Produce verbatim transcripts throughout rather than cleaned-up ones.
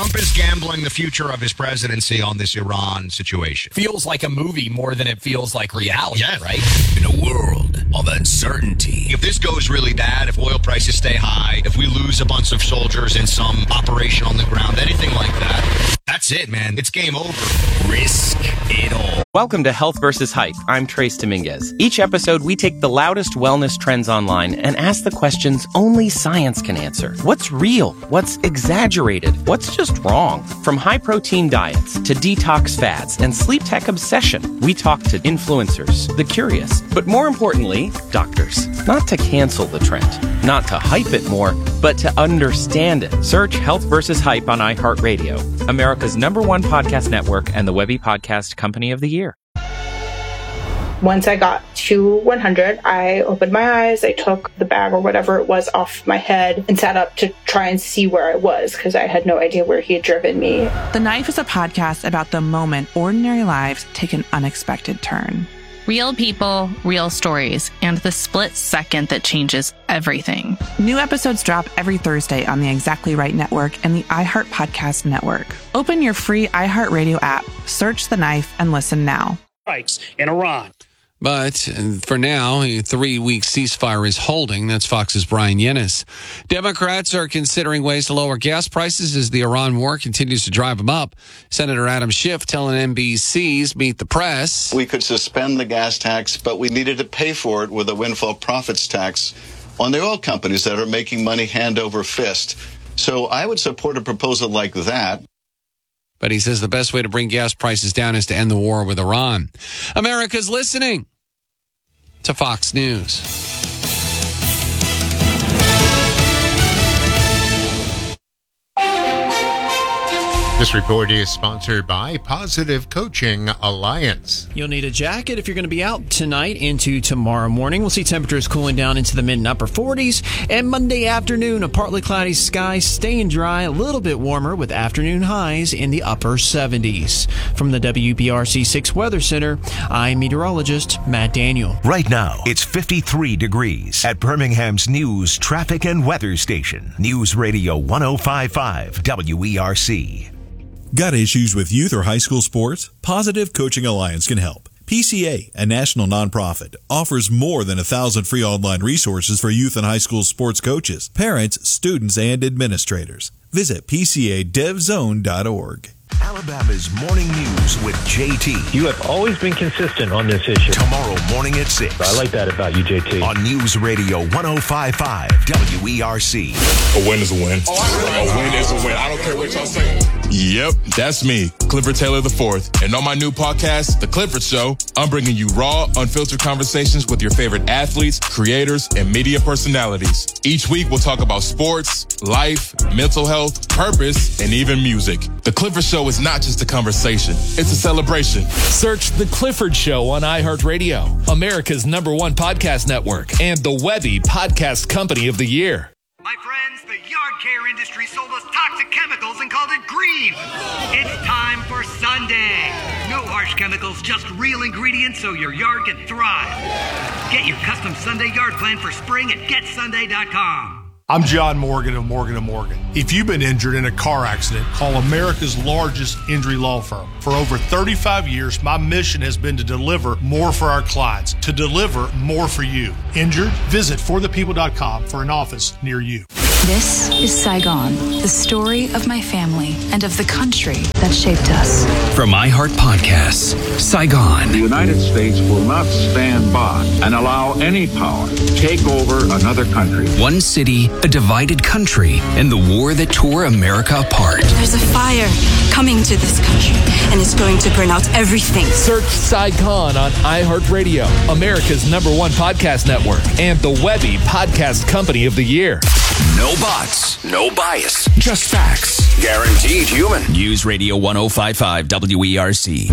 Trump is gambling the future of his presidency on this Iran situation. Feels like a movie more than it feels like reality, yes. right? In a world of uncertainty. If this goes really bad, if oil prices stay high, if we lose a bunch of soldiers in some operation on the ground, anything like that, that's it, man. It's game over. Risk it all. Welcome to Health versus Hype. I'm Trace Dominguez. Each episode, we take the loudest wellness trends online and ask the questions only science can answer. What's real? What's exaggerated? What's just wrong? From high-protein diets to detox fads and sleep tech obsession, we talk to influencers, the curious, but more importantly, doctors. Not to cancel the trend, not to hype it more, but to understand it. Search Health versus Hype on iHeartRadio, America's number one podcast network and the Webby Podcast Company of the Year. Once I got to one hundred, I opened my eyes, I took the bag or whatever it was off my head and sat up to try and see where I was because I had no idea where he had driven me. The Knife is a podcast about the moment ordinary lives take an unexpected turn. Real people, real stories, and the split second that changes everything. New episodes drop every Thursday on the Exactly Right Network and the iHeart Podcast Network. Open your free iHeartRadio app, search The Knife, and listen now. Strikes in Iran. But for now, a three-week ceasefire is holding. That's Fox's Brian Yennis. Democrats are considering ways to lower gas prices as the Iran war continues to drive them up. Senator Adam Schiff telling N B C's Meet the Press. We could suspend the gas tax, but we needed to pay for it with a windfall profits tax on the oil companies that are making money hand over fist. So I would support a proposal like that. But he says the best way to bring gas prices down is to end the war with Iran. America's listening to Fox News. This report is sponsored by Positive Coaching Alliance. You'll need a jacket if you're going to be out tonight into tomorrow morning. We'll see temperatures cooling down into the mid and upper forties. And Monday afternoon, a partly cloudy sky, staying dry, a little bit warmer with afternoon highs in the upper seventies. From the W B R C six Weather Center, I'm meteorologist Matt Daniel. Right now, it's fifty-three degrees at Birmingham's News, Traffic, and Weather Station. News Radio one oh five point five W E R C. Got issues with youth or high school sports? Positive Coaching Alliance can help. P C A, a national nonprofit, offers more than a thousand free online resources for youth and high school sports coaches, parents, students, and administrators. Visit P C A dev zone dot org. Alabama's Morning News with J T. You have always been consistent on this issue. Tomorrow morning at six. I like that about you, J T. On News Radio one oh five point five W E R C. A win is a win. Oh, a win is a win. I don't care what y'all say. Yep, that's me, Clifford Taylor the fourth. And on my new podcast, The Clifford Show, I'm bringing you raw, unfiltered conversations with your favorite athletes, creators, and media personalities. Each week, we'll talk about sports, life, mental health, purpose, and even music. The Clifford Show is not just a conversation. It's a celebration. Search The Clifford Show on iHeartRadio, America's number one podcast network, and the Webby Podcast Company of the Year. My friends, the yard care industry sold us toxic chemicals and called it green. It's time for Sunday. No harsh chemicals, just real ingredients so your yard can thrive. Get your custom Sunday yard plan for spring at get sunday dot com. I'm John Morgan of Morgan and Morgan. If you've been injured in a car accident, call America's largest injury law firm. For over thirty-five years, my mission has been to deliver more for our clients, to deliver more for you. Injured? Visit for the people dot com for an office near you. This is Saigon, the story of my family and of the country that shaped us. From iHeart Podcasts, Saigon. The United States will not stand by and allow any power to take over another country. One city, a divided country, and the war that tore America apart. There's a fire coming to this country, and it's going to burn out everything. Search Saigon on iHeartRadio, America's number one podcast network, and the Webby Podcast Company of the Year. No bots, no bias, just facts. Guaranteed human. News Radio one oh five point five W E R C.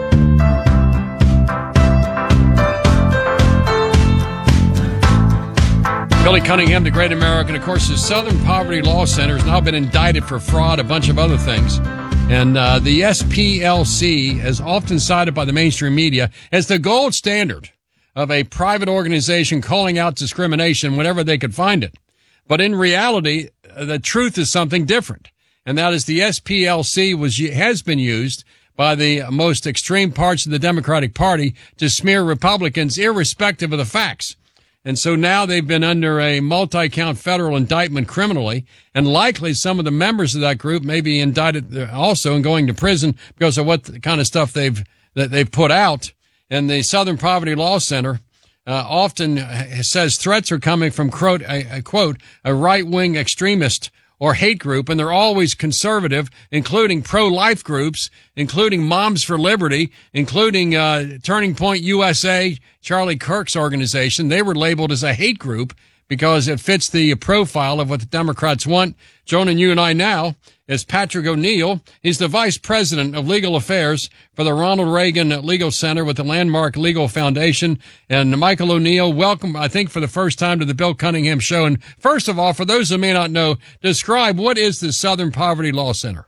Billy Cunningham, the great American. Of course, the Southern Poverty Law Center has now been indicted for fraud, a bunch of other things. And uh, the S P L C is often cited by the mainstream media as the gold standard of a private organization calling out discrimination whenever they could find it. But in reality, the truth is something different. and that is the S P L C was has been used by the most extreme parts of the Democratic Party to smear Republicans irrespective of the facts. And so now they've been under a multi-count federal indictment criminally, and likely some of the members of that group may be indicted also and going to prison because of what kind of stuff they've that they've put out. And the Southern Poverty Law Center uh, often says threats are coming from, quote, a, a, quote, a right-wing extremist or hate group, and they're always conservative, including pro-life groups, including Moms for Liberty, including uh, Turning Point U S A, Charlie Kirk's organization. They were labeled as a hate group because it fits the profile of what the Democrats want. Joining you and I now is Patrick O'Neill. He's the Vice President of Legal Affairs for the Ronald Reagan Legal Center with the Landmark Legal Foundation. And Michael O'Neill, welcome, I think, for the first time to the Bill Cunningham Show. And first of all, for those who may not know, describe what is the Southern Poverty Law Center?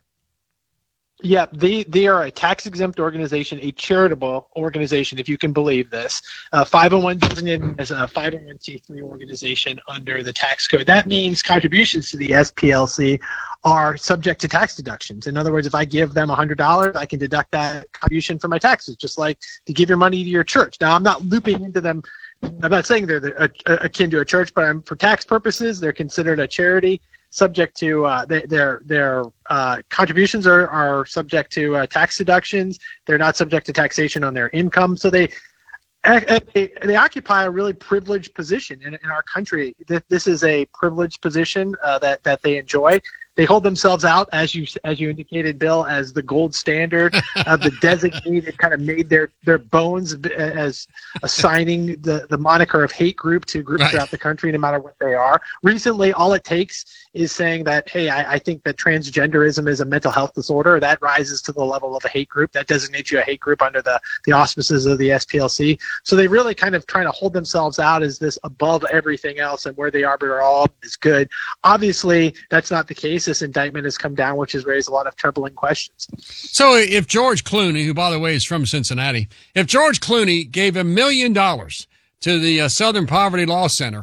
Yeah, they, they are a tax-exempt organization, a charitable organization, if you can believe this. Uh, five oh one designated as a five oh one c three organization under the tax code. That means contributions to the S P L C are subject to tax deductions. In other words, if I give them one hundred dollars, I can deduct that contribution from my taxes, just like to give your money to your church. Now, I'm not looping into them. I'm not saying they're the, uh, akin to a church, but I'm, for tax purposes, they're considered a charity. Subject to uh, they, their their uh, contributions are, are subject to uh, tax deductions. They're not subject to taxation on their income. So they they, they occupy a really privileged position in, in our country. This is a privileged position uh, that that they enjoy. They hold themselves out, as you as you indicated, Bill, as the gold standard of the designated, kind of made their, their bones as assigning the, the moniker of hate group to groups right. throughout the country, no matter what they are. Recently, all it takes is saying that, hey, I, I think that transgenderism is a mental health disorder. That rises to the level of a hate group. That designates you a hate group under the, the auspices of the S P L C. So they really kind of trying to hold themselves out as this above everything else, and where they are, are all is good. Obviously, that's not the case. This indictment has come down, which has raised a lot of troubling questions. So if George Clooney, who, by the way, is from Cincinnati, if George Clooney gave a million dollars to the uh, Southern Poverty Law Center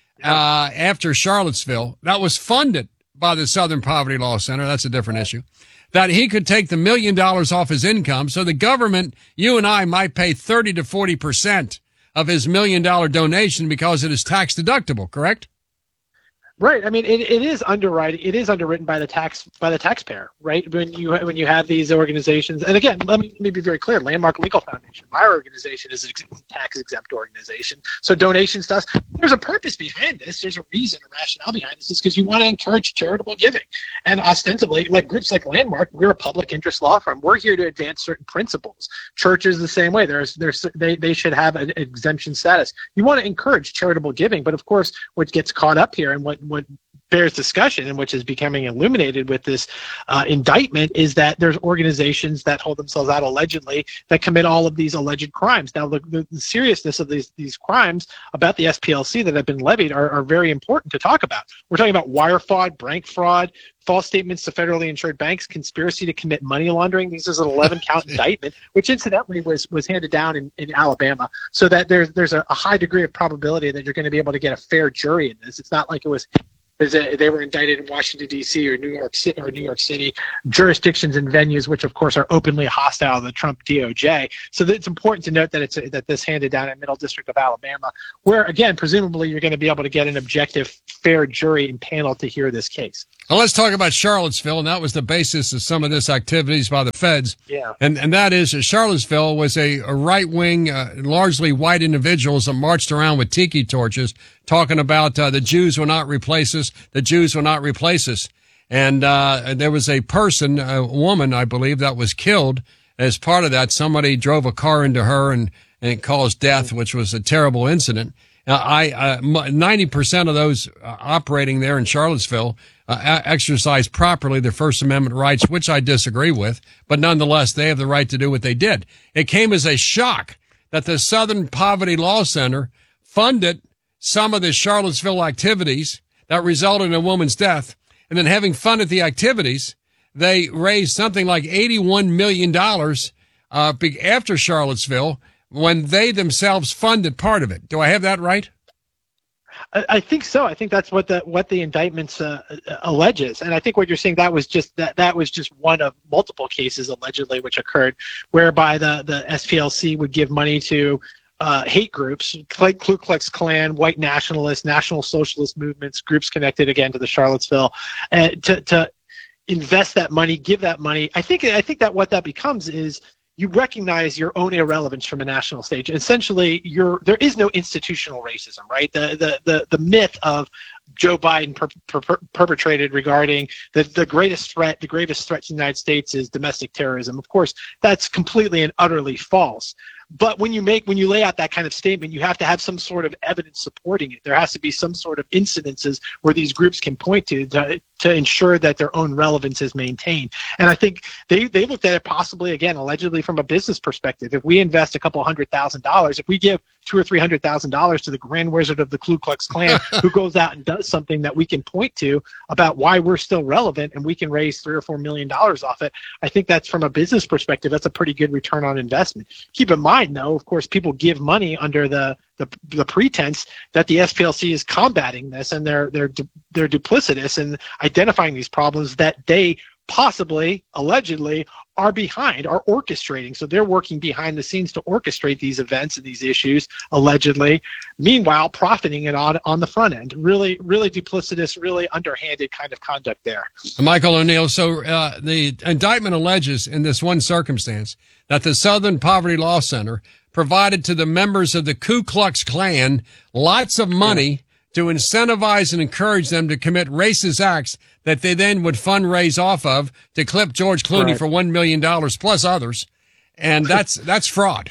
uh, after Charlottesville, that was funded by the Southern Poverty Law Center, that's a different issue, that he could take the million dollars off his income, so the government, you and I, might pay thirty to forty percent of his million dollar donation because it is tax deductible, correct? Right. I mean, it, it is underwriting. It is underwritten by the tax by the taxpayer, right? When you when you have these organizations, and again, let me, let me be very clear. Landmark Legal Foundation, my organization, is a tax exempt organization. So donations to us, there's a purpose behind this. There's a reason, a rationale behind this, is because you want to encourage charitable giving. And ostensibly, like groups like Landmark, we're a public interest law firm. We're here to advance certain principles. Churches the same way. There's there's they they should have an exemption status. You want to encourage charitable giving, but of course, what gets caught up here and what what bears discussion, and which is becoming illuminated with this uh, indictment, is that there's organizations that hold themselves out allegedly that commit all of these alleged crimes. Now, the, the, the seriousness of these these crimes about the S P L C that have been levied are, are very important to talk about. We're talking about wire fraud, bank fraud, false statements to federally insured banks, conspiracy to commit money laundering. This is an eleven count indictment, which incidentally was was handed down in, in Alabama, so that there's there's a, a high degree of probability that you're going to be able to get a fair jury in this. It's not like it was A, they were indicted in Washington, D C or New York City or New York City jurisdictions and venues, which of course are openly hostile to the Trump D O J. So it's important to note that it's a, that this handed down in Middle District of Alabama, where again, presumably you're going to be able to get an objective, fair jury and panel to hear this case. Well, let's talk about Charlottesville, and that was the basis of some of this activities by the feds. Yeah. And and that is, Charlottesville was a, a right-wing, uh, largely white individuals that marched around with tiki torches talking about uh, the Jews will not replace us, the Jews will not replace us. And uh, there was a person, a woman, I believe, that was killed as part of that. Somebody drove a car into her and, and it caused death, which was a terrible incident. Uh, I uh, ninety percent of those uh, operating there in Charlottesville uh, exercise properly their First Amendment rights, which I disagree with, but nonetheless, they have the right to do what they did. It came as a shock that the Southern Poverty Law Center funded some of the Charlottesville activities that resulted in a woman's death, and then having funded the activities, they raised something like eighty-one million dollars uh, after Charlottesville, when they themselves funded part of it. Do I have that right? I, I think so. I think that's what the what the indictments uh, alleges, and I think what you're saying that was just that that was just one of multiple cases allegedly which occurred, whereby the the S P L C would give money to uh, hate groups like Ku Klux Klan, white nationalists, national socialist movements, groups connected again to the Charlottesville, uh, to to invest that money, give that money. I think I think that what that becomes is you recognize your own irrelevance from a national stage. Essentially, you're, there is no institutional racism, right? The the the, the myth of Joe Biden per, per, per, perpetrated regarding the, the greatest threat, the gravest threat to the United States is domestic terrorism. Of course, that's completely and utterly false. But when you make, when you lay out that kind of statement, you have to have some sort of evidence supporting it. There has to be some sort of incidences where these groups can point to to, to ensure that their own relevance is maintained. And I think they, they looked at it possibly, again, allegedly from a business perspective. If we invest a couple hundred thousand dollars, if we give two or three hundred thousand dollars to the Grand Wizard of the Ku Klux Klan, who goes out and does something that we can point to about why we're still relevant, and we can raise three or four million dollars off it, I think that's, from a business perspective, that's a pretty good return on investment. Keep in mind, though, of course, people give money under the the, the pretense that the S P L C is combating this, and they're they're they're duplicitous in identifying these problems that they possibly, allegedly, are behind, are orchestrating. So they're working behind the scenes to orchestrate these events and these issues, allegedly, meanwhile profiting it on, on the front end. Really, really duplicitous, really underhanded kind of conduct there. Michael O'Neill, so uh, the indictment alleges in this one circumstance that the Southern Poverty Law Center provided to the members of the Ku Klux Klan lots of money yeah. to incentivize and encourage them to commit racist acts that they then would fundraise off of to clip George Clooney right. for one million dollars plus others. And that's, that's fraud.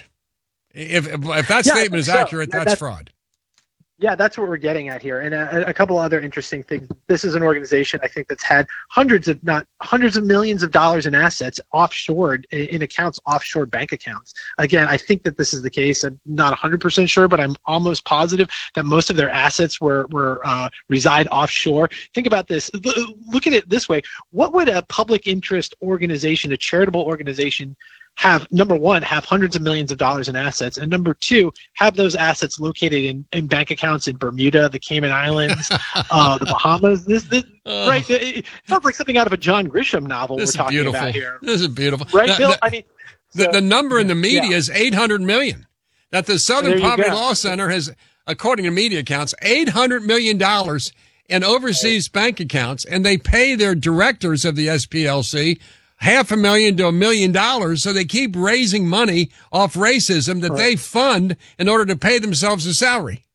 If, if that yeah, statement is so. accurate, yeah, that's, that's fraud. Yeah, that's what we're getting at here. And a, a couple other interesting things. This is an organization, I think, that's had hundreds of, not hundreds of millions of dollars in assets offshored in, in accounts, offshore bank accounts. Again, I think that this is the case. I'm not one hundred percent sure, but I'm almost positive that most of their assets were, were uh, reside offshore. Think about this. Look at it this way. What would a public interest organization, a charitable organization, have, number one, have hundreds of millions of dollars in assets, and number two, have those assets located in, in bank accounts in Bermuda, the Cayman Islands, uh, the Bahamas? This, this uh, right? It sounds like something out of a John Grisham novel we're talking beautiful. about here. This is beautiful. Right, the, Bill? The, I mean, the, so, the number in the media yeah. is eight hundred million. That the Southern Poverty go. Law Center has, according to media accounts, eight hundred million dollars in overseas right. bank accounts, and they pay their directors of the S P L C half a million to a million dollars, so they keep raising money off racism that right. they fund in order to pay themselves a salary.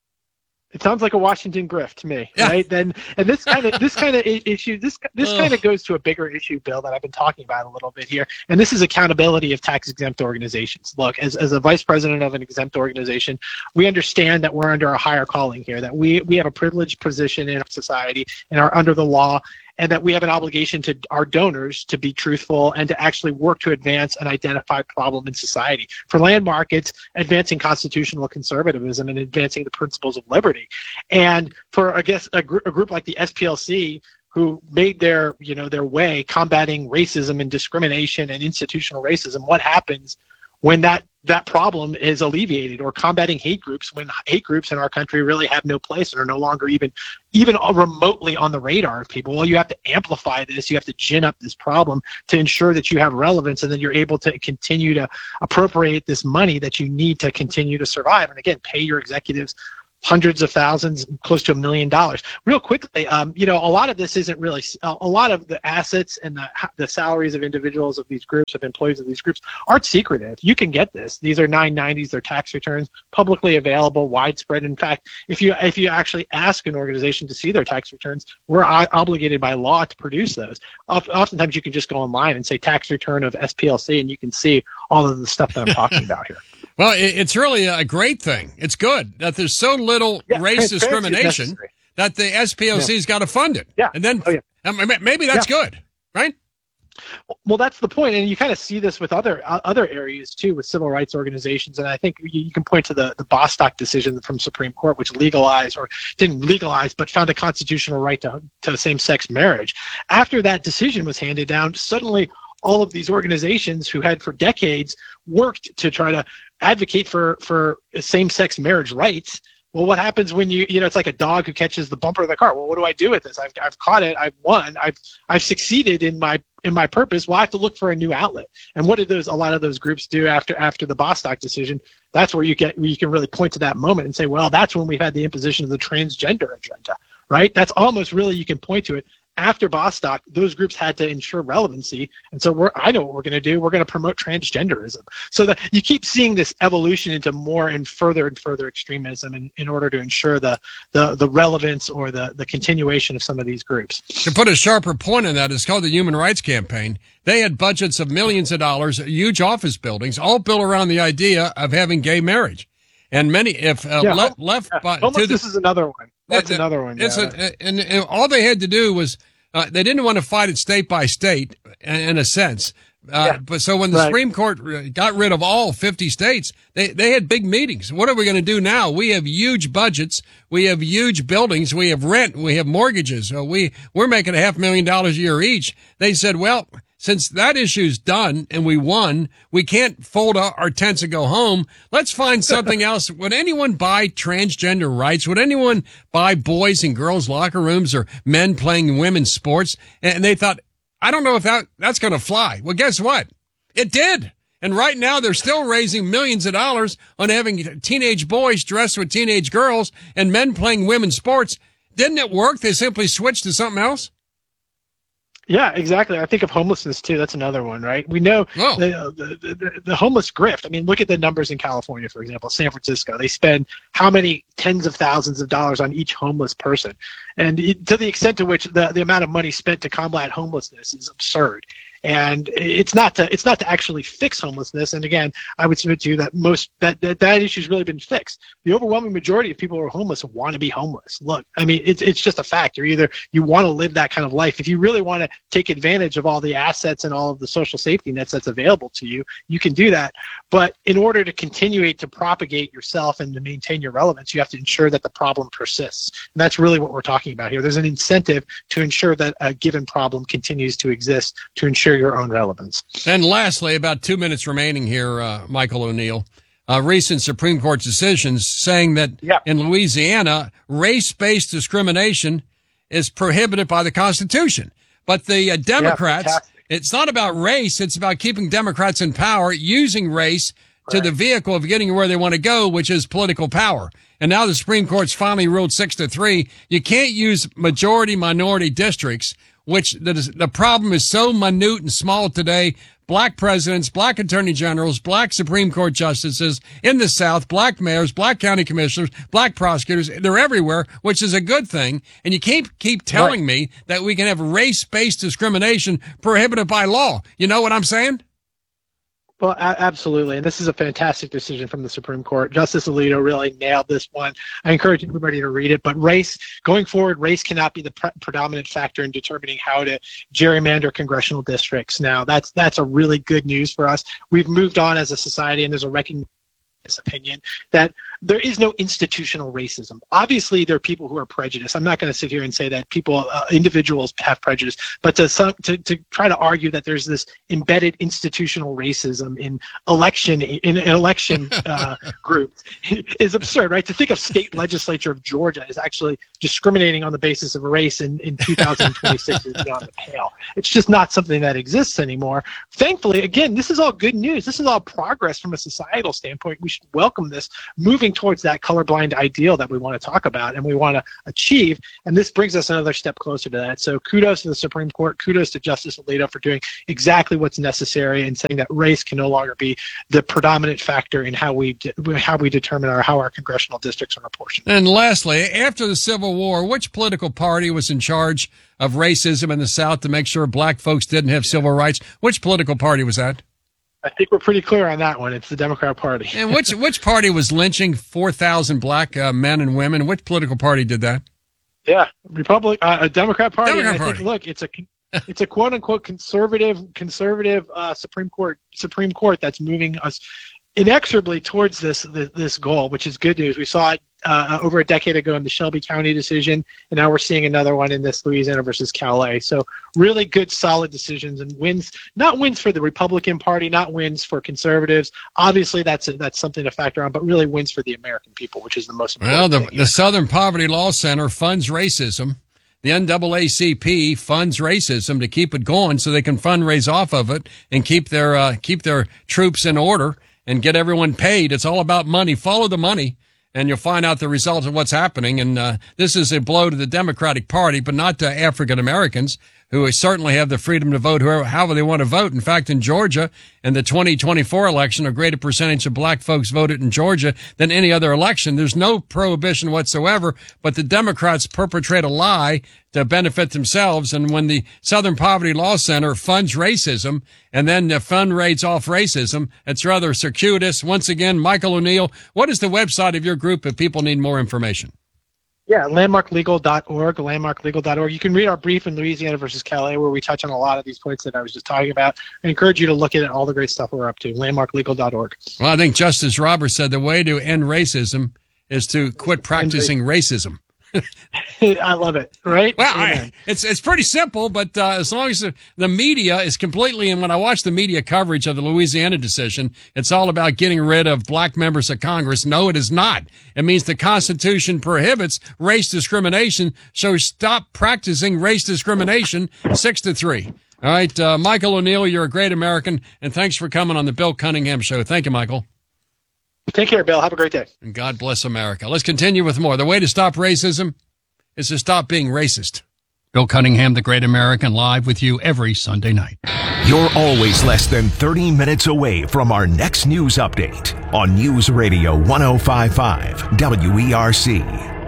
It sounds like a Washington grift to me, yeah. right? Then, and this kind of this kind of issue, this this kind of goes to a bigger issue, Bill, that I've been talking about a little bit here, and this is accountability of tax exempt organizations. Look, as as a vice president of an exempt organization, we understand that we're under a higher calling here, that we we have a privileged position in our society and are under the law, and that we have an obligation to our donors to be truthful and to actually work to advance an identified problem in society. For Landmark, it's advancing constitutional conservatism and advancing the principles of liberty. And for, I guess, a, gr- a group like the S P L C, who made their, you know, their way combating racism and discrimination and institutional racism, what happens when that that problem is alleviated, or combating hate groups when hate groups in our country really have no place and are no longer even even remotely on the radar of people? Well, you have to amplify this. You have to gin up this problem to ensure that you have relevance, and then you're able to continue to appropriate this money that you need to continue to survive. And again, pay your executives hundreds of thousands, close to a million dollars. Real quickly, um, you know, a lot of this isn't really, a lot of the assets and the, the salaries of individuals of these groups, of employees of these groups, aren't secretive. You can get this. These are nine nineties, they're tax returns, publicly available, widespread. In fact, if you if you actually ask an organization to see their tax returns, we're obligated by law to produce those. Oftentimes, you can just go online and say tax return of S P L C, and you can see all of the stuff that I'm talking about here. Well, it's really a great thing. It's good that there's so little yeah, race discrimination that the S P L C's yeah. got to fund it. Yeah. And then oh, yeah. maybe that's yeah. good, right? Well, that's the point. And you kind of see this with other uh, other areas, too, with civil rights organizations. And I think you, you can point to the, the Bostock decision from Supreme Court, which legalized, or didn't legalize, but found a constitutional right to, to same-sex marriage. After that decision was handed down, suddenly all of these organizations who had for decades worked to try to advocate for, for same-sex marriage rights Well, what happens when you, you know, it's like a dog who catches the bumper of the car. Well, what do I do with this? I've, I've caught it. I've won. I've, I've succeeded in my, in my purpose. Well, I have to look for a new outlet. And what did those, a lot of those groups do after, after the Bostock decision? That's where you get, where you can really point to that moment and say, well, that's when we've had the imposition of the transgender agenda, right? That's almost really, you can point to it. After Bostock, those groups had to ensure relevancy. And so we're, I know what we're going to do. We're going to promote transgenderism. So that you keep seeing this evolution into more and further and further extremism in, in order to ensure the, the, the relevance or the, the continuation of some of these groups. To put a sharper point on that, it's called the Human Rights Campaign. They had budgets of millions of dollars, huge office buildings, all built around the idea of having gay marriage. And many, if uh, yeah, le- left yeah. by, Almost to the, this is another one. That's uh, another one. It's yeah. a, and, and all they had to do was, uh, they didn't want to fight it state by state, in, in a sense. Uh, Yeah. but so when the Right. Supreme Court got rid of all fifty states, they, they had big meetings. What are we going to do now? We have huge budgets. We have huge buildings. We have rent. We have mortgages. So we, we're making a half million dollars a year each. They said, well, since that issue's done and we won, we can't fold our, our tents and go home. Let's find something else. Would anyone buy transgender rights? Would anyone buy boys and girls locker rooms or men playing women's sports? And they thought, I don't know if that, that's going to fly. Well, guess what? It did. And right now they're still raising millions of dollars on having teenage boys dressed with teenage girls and men playing women's sports. Didn't it work? They simply switched to something else. Yeah, exactly. I think of homelessness too. That's another one, right? We know oh. the, the, the the homeless grift. I mean, look at the numbers in California, for example, San Francisco. They spend how many tens of thousands of dollars on each homeless person, and it, to the extent to which the the amount of money spent to combat homelessness is absurd. And it's not to it's not to actually fix homelessness. And again, I would submit to you that most that that, that issue's really been fixed. The overwhelming majority of people who are homeless want to be homeless. Look, I mean, it's it's just a fact. You're either you want to live that kind of life. If you really want to take advantage of all the assets and all of the social safety nets that's available to you, you can do that. But in order to continue to propagate yourself and to maintain your relevance, you have to ensure that the problem persists. And that's really what we're talking about here. There's an incentive to ensure that a given problem continues to exist, to ensure your own relevance. And lastly, about two minutes remaining here, uh, Michael O'Neill, uh, recent Supreme Court decisions saying that yeah. in Louisiana, race-based discrimination is prohibited by the Constitution. But the uh, Democrats, yeah, it's not about race. It's about keeping Democrats in power, using race to right. the vehicle of getting where they want to go, which is political power. And now the Supreme Court's finally ruled six to three. You can't use majority minority districts, which the, the problem is so minute and small today. Black presidents, black attorney generals, black Supreme Court justices in the South, black mayors, black county commissioners, black prosecutors, they're everywhere, which is a good thing. And you can't keep telling right. me that we can have race-based discrimination prohibited by law. You know what I'm saying? Well, a- absolutely. And this is a fantastic decision from the Supreme Court. Justice Alito really nailed this one. I encourage everybody to read it. But race, going forward, race cannot be the pre- predominant factor in determining how to gerrymander congressional districts. Now, that's that's a really good news for us. We've moved on as a society, and there's a recognition opinion that there is no institutional racism. Obviously, there are people who are prejudiced. I'm not going to sit here and say that people, uh, individuals have prejudice, but to, some, to to try to argue that there's this embedded institutional racism in election in election uh, groups is absurd, right? To think of state legislature of Georgia is actually discriminating on the basis of race in, in two thousand twenty-six is beyond the pale. It's just not something that exists anymore. Thankfully, again, this is all good news. This is all progress from a societal standpoint. We should welcome this, moving towards that colorblind ideal that we want to talk about and we want to achieve. And this brings us another step closer to that. So kudos to the Supreme Court, kudos to Justice Alito for doing exactly what's necessary and saying that race can no longer be the predominant factor in how we de- how we determine our how our congressional districts are apportioned. And lastly, after the Civil War, which political party was in charge of racism in the South to make sure black folks didn't have civil rights? Which political party was that? I think we're pretty clear on that one. It's the Democrat Party. And which which party was lynching four thousand black uh, men and women? Which political party did that? Yeah, Republic, uh, a Democrat Party. Democrat and I Party. think, look, it's a it's a quote unquote conservative conservative uh, Supreme Court Supreme Court that's moving us inexorably towards this, this this goal, which is good news. We saw it uh, over a decade ago in the Shelby County decision, and now we're seeing another one in this Louisiana versus Calais. So really good, solid decisions and wins, not wins for the Republican Party, not wins for conservatives. Obviously, that's a, that's something to factor on, but really wins for the American people, which is the most important Well, the, thing. the Southern Poverty Law Center funds racism. The N double A C P funds racism to keep it going so they can fundraise off of it and keep their uh, keep their troops in order and get everyone paid. It's all about money. Follow the money, and you'll find out the results of what's happening. And uh, this is a blow to the Democratic Party, but not to African Americans, who certainly have the freedom to vote whoever, however they want to vote. In fact, in Georgia, in the twenty twenty-four election, a greater percentage of black folks voted in Georgia than any other election. There's no prohibition whatsoever, but the Democrats perpetrate a lie to benefit themselves. And when the Southern Poverty Law Center funds racism and then uh, fundraises off racism, it's rather circuitous. Once again, Michael O'Neill, what is the website of your group if people need more information? Yeah, landmark legal dot org, landmark legal dot org. You can read our brief in Louisiana versus Calais, where we touch on a lot of these points that I was just talking about. I encourage you to look at all the great stuff we're up to, landmark legal dot org. Well, I think Justice Roberts said the way to end racism is to quit practicing racism. I love it, right? Well, I, it's it's pretty simple, but uh, as long as the, the media is completely, and when I watch the media coverage of the Louisiana decision, it's all about getting rid of black members of Congress. No, it is not. It means the Constitution prohibits race discrimination, so stop practicing race discrimination. Six to three. All right, uh, Michael O'Neill, you're a great American, and thanks for coming on the Bill Cunningham Show. Thank you, Michael. Take care, Bill. Have a great day. And God bless America. Let's continue with more. The way to stop racism is to stop being racist. Bill Cunningham, the Great American, live with you every Sunday night. You're always less than thirty minutes away from our next news update on News Radio one oh five point five W E R C.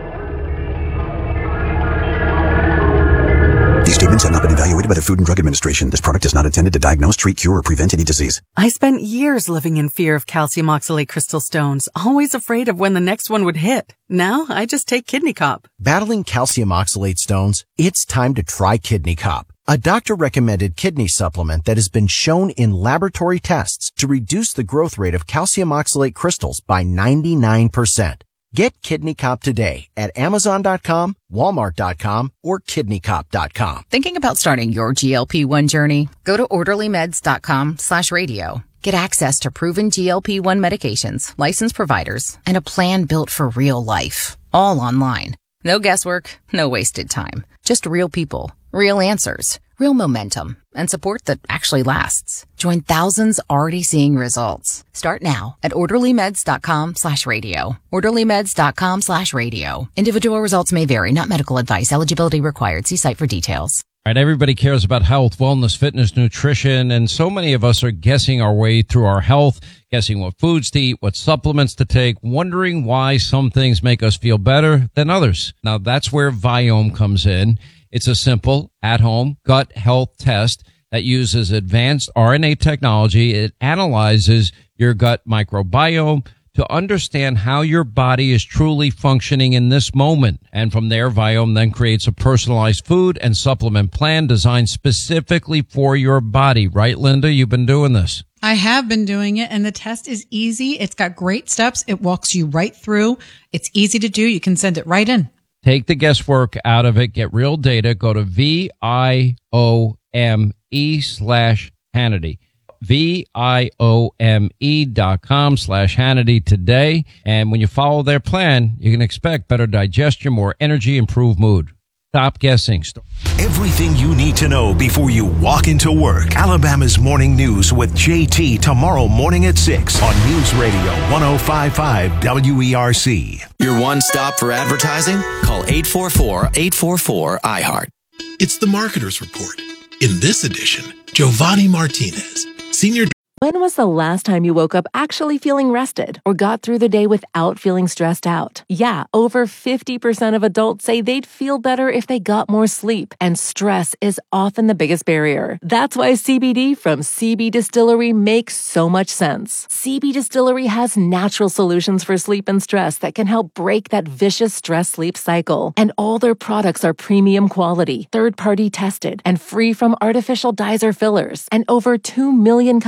These statements have not been evaluated by the Food and Drug Administration. This product is not intended to diagnose, treat, cure, or prevent any disease. I spent years living in fear of calcium oxalate crystal stones, always afraid of when the next one would hit. Now, I just take Kidney Cop. Battling calcium oxalate stones? It's time to try Kidney Cop, a doctor-recommended kidney supplement that has been shown in laboratory tests to reduce the growth rate of calcium oxalate crystals by ninety-nine percent. Get Kidney Cop today at amazon dot com, walmart dot com, or kidney cop dot com. Thinking about starting your G L P one journey? Go to orderly meds dot com slash radio. Get access to proven G L P one medications, licensed providers, and a plan built for real life. All online. No guesswork, no wasted time. Just real people, real answers, real momentum, and support that actually lasts. Join thousands already seeing results. Start now at orderly meds dot com slash radio. orderly meds dot com slash radio. Individual results may vary, not medical advice. Eligibility required. See site for details. Right, everybody cares about health, wellness, fitness, nutrition, and so many of us are guessing our way through our health, guessing what foods to eat, what supplements to take, wondering why some things make us feel better than others. Now, that's where Viome comes in. It's a simple, at-home gut health test that uses advanced R N A technology. It analyzes your gut microbiome to understand how your body is truly functioning in this moment. And from there, Viome then creates a personalized food and supplement plan designed specifically for your body. Right, Linda? You've been doing this. I have been doing it, and the test is easy. It's got great steps. It walks you right through. It's easy to do. You can send it right in. Take the guesswork out of it. Get real data. Go to V I O M E slash Hannity. V I O M E dot com slash Hannity today. And when you follow their plan, you can expect better digestion, more energy, improved mood. Stop guessing. Everything you need to know before you walk into work. Alabama's Morning News with J T tomorrow morning at six on News Radio one oh five point five W E R C. Your one stop for advertising? Call eight four four, eight four four, I heart. It's the Marketer's Report. In this edition, Giovanni Martinez, Senior. When was the last time you woke up actually feeling rested or got through the day without feeling stressed out? Yeah, over fifty percent of adults say they'd feel better if they got more sleep, and stress is often the biggest barrier. That's why C B D from C B Distillery makes so much sense. C B Distillery has natural solutions for sleep and stress that can help break that vicious stress-sleep cycle. And all their products are premium quality, third-party tested, and free from artificial dyes or fillers. And over two million customers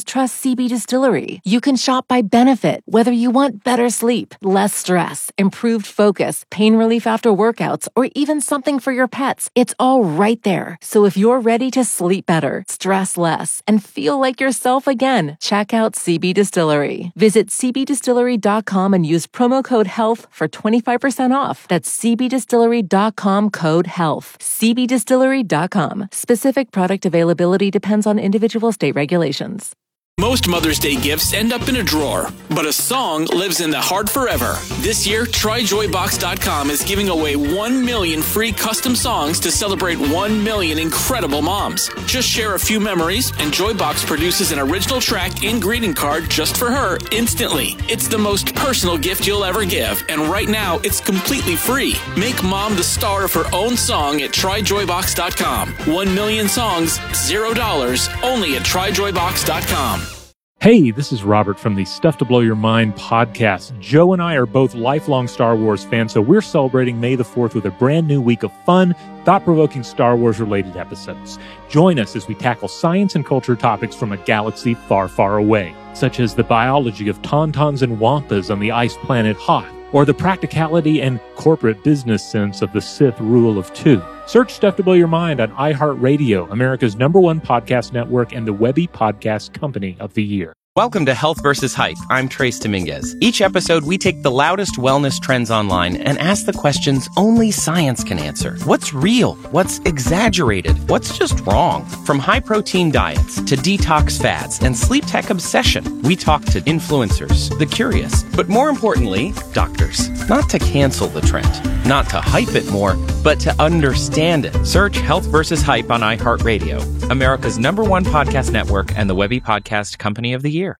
customers trust C B Distillery. You can shop by benefit, whether you want better sleep, less stress, improved focus, pain relief after workouts, or even something for your pets. It's all right there. So if you're ready to sleep better, stress less, and feel like yourself again, check out C B Distillery. Visit c b distillery dot com and use promo code HEALTH for twenty-five percent off. That's c b distillery dot com code HEALTH. c b distillery dot com. Specific product availability depends on individual state regulations. Most Mother's Day gifts end up in a drawer, but a song lives in the heart forever. This year, try joy box dot com is giving away one million free custom songs to celebrate one million incredible moms. Just share a few memories, and Joybox produces an original track and greeting card just for her instantly. It's the most personal gift you'll ever give, and right now, it's completely free. Make mom the star of her own song at try joy box dot com. One million songs, zero dollars, only at try joy box dot com. Hey, this is Robert from the Stuff to Blow Your Mind podcast. Joe and I are both lifelong Star Wars fans, so we're celebrating May the fourth with a brand new week of fun, thought-provoking Star Wars-related episodes. Join us as we tackle science and culture topics from a galaxy far, far away, such as the biology of tauntauns and wampas on the ice planet Hoth, or the practicality and corporate business sense of the Sith rule of two. Search Stuff to Blow Your Mind on iHeartRadio, America's number one podcast network and the Webby Podcast Company of the Year. Welcome to Health versus Hype. I'm Trace Dominguez. Each episode, we take the loudest wellness trends online and ask the questions only science can answer. What's real? What's exaggerated? What's just wrong? From high-protein diets to detox fads and sleep tech obsession, we talk to influencers, the curious, but more importantly, doctors. Not to cancel the trend, not to hype it more, but to understand it. Search Health versus Hype on iHeartRadio, America's number one podcast network and the Webby Podcast Company of the Year.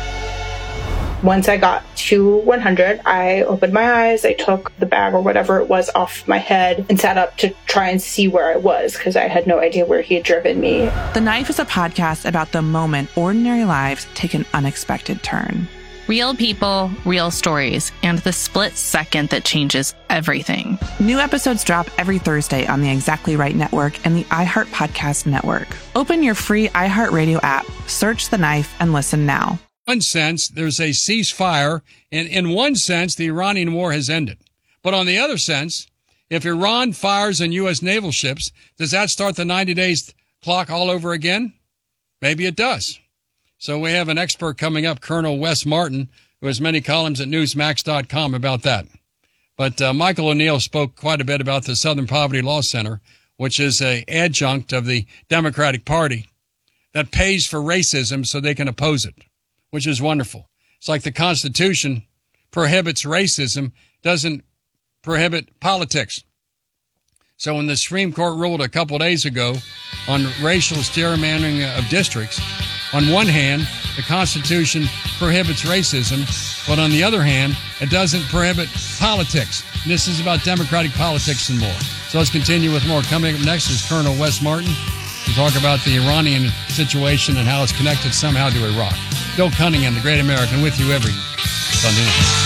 Once I got to one hundred, I opened my eyes, I took the bag or whatever it was off my head and sat up to try and see where I was because I had no idea where he had driven me. The Knife is a podcast about the moment ordinary lives take an unexpected turn. Real people, real stories, and the split second that changes everything. New episodes drop every Thursday on the Exactly Right Network and the iHeart Podcast Network. Open your free iHeartRadio app, search The Knife, and listen now. In one sense, there's a ceasefire, and in one sense, the Iranian war has ended. But on the other sense, if Iran fires on U S naval ships, does that start the ninety days clock all over again? Maybe it does. So we have an expert coming up, Colonel Wes Martin, who has many columns at newsmax dot com about that. But uh, Michael O'Neill spoke quite a bit about the Southern Poverty Law Center, which is a adjunct of the Democratic Party that pays for racism so they can oppose it, which is wonderful. It's like the Constitution prohibits racism, doesn't prohibit politics. So when the Supreme Court ruled a couple days ago on racial gerrymandering of districts, on one hand, the Constitution prohibits racism, but on the other hand, it doesn't prohibit politics. This is about democratic politics and more. So let's continue with more. Coming up next is Colonel Wes Martin to talk about the Iranian situation and how it's connected somehow to Iraq. Bill Cunningham, the Great American, with you every Sunday night.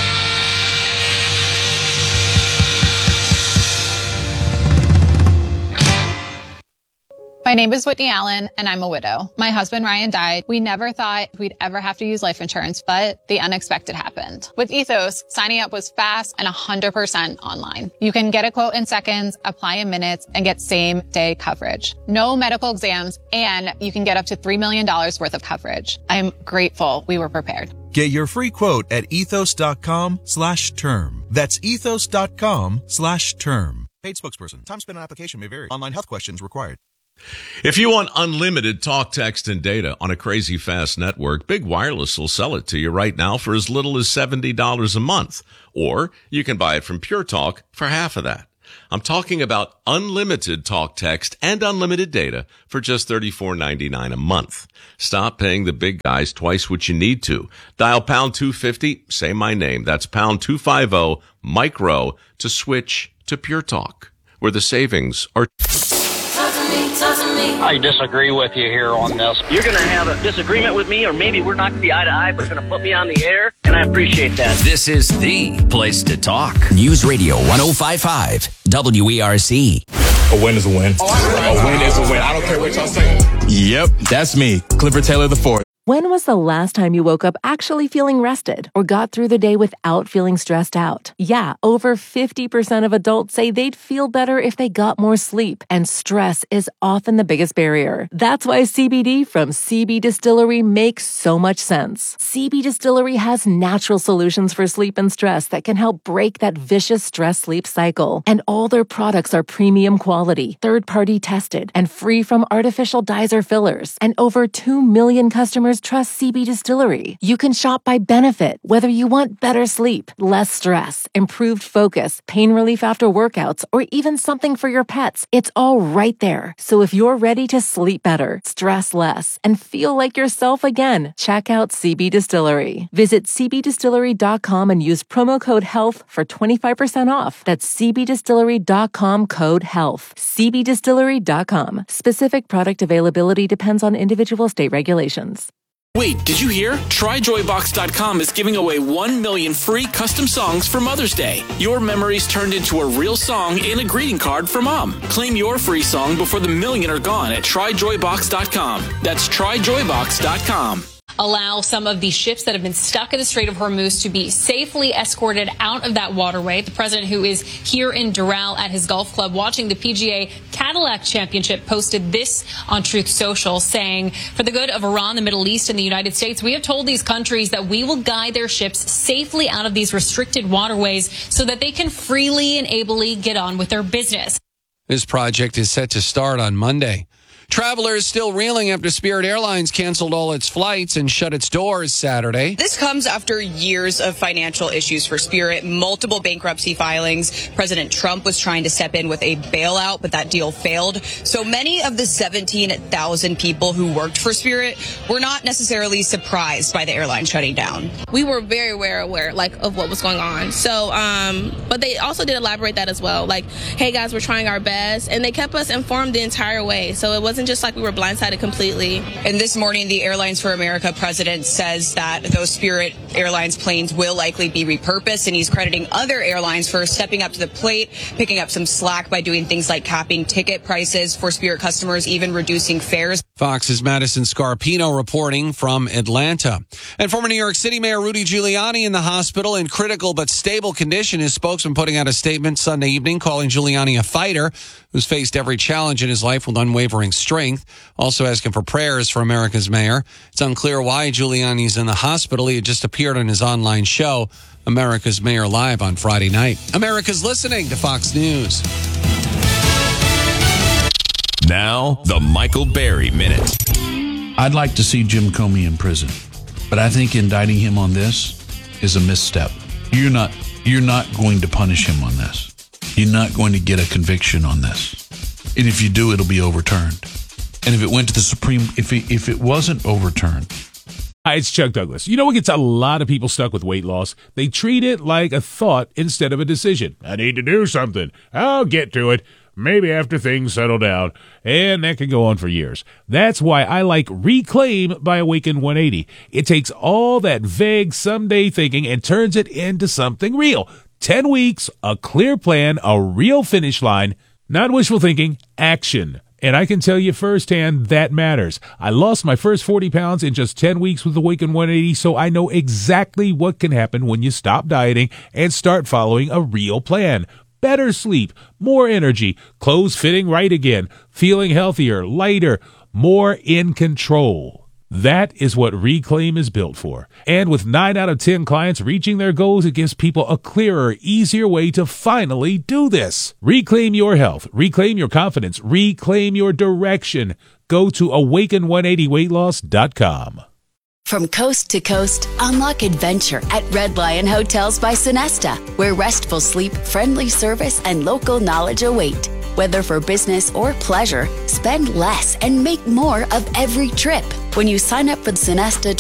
My name is Whitney Allen, and I'm a widow. My husband, Ryan, died. We never thought we'd ever have to use life insurance, but the unexpected happened. With Ethos, signing up was fast and one hundred percent online. You can get a quote in seconds, apply in minutes, and get same-day coverage. No medical exams, and you can get up to three million dollars worth of coverage. I'm grateful we were prepared. Get your free quote at ethos.com slash term. That's ethos.com slash term. Paid spokesperson. Time spent on application may vary. Online health questions required. If you want unlimited talk, text, and data on a crazy fast network, Big Wireless will sell it to you right now for as little as seventy dollars a month. Or you can buy it from Pure Talk for half of that. I'm talking about unlimited talk, text, and unlimited data for just thirty-four ninety-nine a month. Stop paying the big guys twice what you need to. Dial pound two fifty, say my name. That's pound two fifty, micro, to switch to Pure Talk, where the savings are... I disagree with you here on this. You're going to have a disagreement with me, or maybe we're not going to be eye to eye, but it's going to put me on the air, and I appreciate that. This is the place to talk. News Radio one oh five point five, W E R C. A win is a win. A win is a win. I don't care what y'all say. Yep, that's me, Clifford Taylor the fourth. When was the last time you woke up actually feeling rested or got through the day without feeling stressed out? Yeah, over fifty percent of adults say they'd feel better if they got more sleep, and stress is often the biggest barrier. That's why C B D from C B Distillery makes so much sense. C B Distillery has natural solutions for sleep and stress that can help break that vicious stress-sleep cycle. And all their products are premium quality, third-party tested, and free from artificial dyes or fillers. And over two million customers trust C B Distillery. You can shop by benefit, whether you want better sleep, less stress, improved focus, pain relief after workouts, or even something for your pets. It's all right there. So if you're ready to sleep better, stress less, and feel like yourself again, check out C B Distillery. Visit c b distillery dot com and use promo code HEALTH for twenty-five percent off. That's c b distillery dot com code HEALTH. c b distillery dot com. Specific product availability depends on individual state regulations. Wait, did you hear? Try joy box dot com is giving away one million free custom songs for Mother's Day. Your memories turned into a real song and a greeting card for Mom. Claim your free song before the million are gone at try joy box dot com. That's try joy box dot com. Allow some of the ships that have been stuck in the Strait of Hormuz to be safely escorted out of that waterway. The president, who is here in Doral at his golf club watching the P G A Cadillac Championship, posted this on Truth Social, saying, "For the good of Iran, the Middle East, and the United States, we have told these countries that we will guide their ships safely out of these restricted waterways so that they can freely and ably get on with their business." This project is set to start on Monday. Travelers still reeling after Spirit Airlines canceled all its flights and shut its doors Saturday. This comes after years of financial issues for Spirit, multiple bankruptcy filings. President Trump was trying to step in with a bailout, but that deal failed. So many of the seventeen thousand people who worked for Spirit were not necessarily surprised by the airline shutting down. We were very aware, aware, like, of what was going on. So, um, but they also did elaborate that as well. Like, hey guys, we're trying our best. And they kept us informed the entire way. So it wasn't just like we were blindsided completely. And this morning, the Airlines for America president says that those Spirit Airlines planes will likely be repurposed, and he's crediting other airlines for stepping up to the plate, picking up some slack by doing things like capping ticket prices for Spirit customers, even reducing fares. Fox's Madison Scarpino reporting from Atlanta. And former New York City Mayor Rudy Giuliani in the hospital in critical but stable condition. His spokesman putting out a statement Sunday evening calling Giuliani a fighter who's faced every challenge in his life with unwavering strength. Also asking for prayers for America's mayor. It's unclear why Giuliani's in the hospital. He had just appeared on his online show, America's Mayor Live, on Friday night. America's listening to Fox News. Now, the Michael Berry Minute. I'd like to see Jim Comey in prison, but I think indicting him on this is a misstep. You're not, you're not going to punish him on this. You're not going to get a conviction on this. And if you do, it'll be overturned. And if it went to the Supreme, if it, if it wasn't overturned. Hi, it's Chuck Douglas. You know what gets a lot of people stuck with weight loss? They treat it like a thought instead of a decision. I need to do something. I'll get to it. Maybe after things settle down. And that can go on for years. That's why I like Reclaim by Awaken one eighty. It takes all that vague someday thinking and turns it into something real. Ten weeks, a clear plan, a real finish line. Not wishful thinking, action. And I can tell you firsthand that matters. I lost my first forty pounds in just ten weeks with Awaken one eighty, so I know exactly what can happen when you stop dieting and start following a real plan. Better sleep, more energy, clothes fitting right again, feeling healthier, lighter, more in control. That is what Reclaim is built for. And with nine out of ten clients reaching their goals, it gives people a clearer, easier way to finally do this. Reclaim your health. Reclaim your confidence. Reclaim your direction. Go to awaken one eighty weight loss dot com. From coast to coast, unlock adventure at Red Lion Hotels by Sonesta, where restful sleep, friendly service, and local knowledge await. Whether for business or pleasure, spend less and make more of every trip. When you sign up for the Sonesta